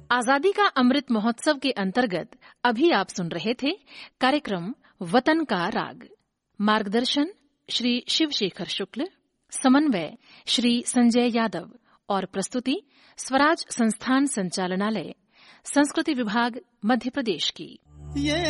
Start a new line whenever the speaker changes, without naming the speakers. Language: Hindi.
आजादी का अमृत महोत्सव के अंतर्गत अभी आप सुन रहे थे कार्यक्रम वतन का राग। मार्गदर्शन श्री शिवशेखर शुक्ल, समन्वय श्री संजय यादव और प्रस्तुति स्वराज संस्थान संचालनालय, संस्कृति विभाग, मध्य प्रदेश की।